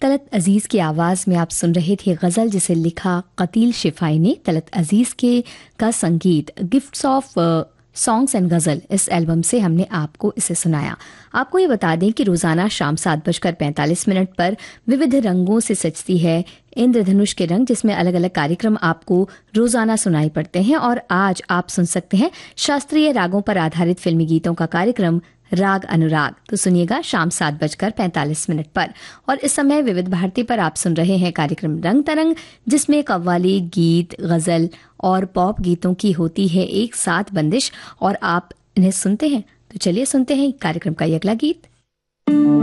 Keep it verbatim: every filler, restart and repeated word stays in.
तलत अजीज़ की आवाज़ में आप सुन रहे थे गज़ल जिसे लिखा कतील शिफाई ने। तलत अजीज़ के का संगीत गिफ्ट्स ऑफ सॉन्ग्स एंड गज़ल इस एल्बम से हमने आपको इसे सुनाया। आपको ये बता दें कि रोज़ाना शाम सात बजकर पैंतालीस मिनट पर विविध रंगों से सजती है इंद्रधनुष के रंग, जिसमें अलग अलग कार्यक्रम आपको रोज़ाना सुनाई पड़ते हैं। और आज आप सुन सकते हैं शास्त्रीय रागों पर आधारित फिल्मी गीतों का कार्यक्रम राग अनुराग। तो सुनिएगा शाम सात बजकर पैंतालीस मिनट पर। और इस समय विविध भारती पर आप सुन रहे हैं कार्यक्रम रंग तरंग, जिसमें कव्वाली, गीत, गज़ल और पॉप गीतों की होती है एक साथ बंदिश, और आप इन्हें सुनते हैं। तो चलिए सुनते हैं कार्यक्रम का ये अगला गीत।